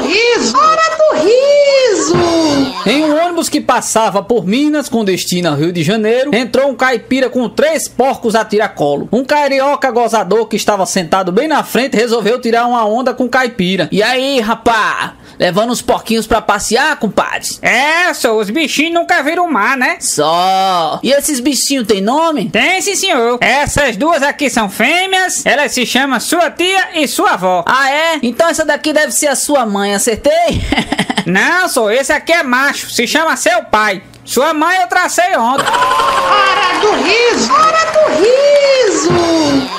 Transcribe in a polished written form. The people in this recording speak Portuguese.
riso! Hora do riso! Em um ônibus que passava por Minas com destino ao Rio de Janeiro, entrou um caipira com 3 porcos a tiracolo. Um carioca gozador que estava sentado bem na frente resolveu tirar uma onda com o caipira. E aí, rapá? Levando os porquinhos pra passear, compadre? É, os bichinhos nunca viram o mar, né? Só. E esses bichinhos têm nome? Tem sim, senhor. Essas duas aqui são fêmeas. Elas se chamam sua tia e sua avó. Ah, é? Então essa daqui deve ser a sua mãe, acertei? Não, esse aqui é macho. Se chama seu pai. Sua mãe eu tracei ontem. Hora do riso! Hora do riso!